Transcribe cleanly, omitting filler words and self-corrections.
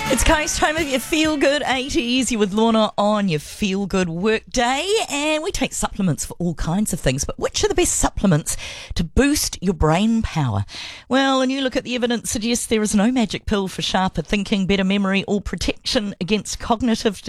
It's Coast Home of your Feel Good 80s. You're with Lorna on your Feel Good work day, and we take supplements for all kinds of things. But which are the best supplements to boost your brain power? Well, a new look at the evidence suggests there is no magic pill for sharper thinking, better memory, or protection against cognitive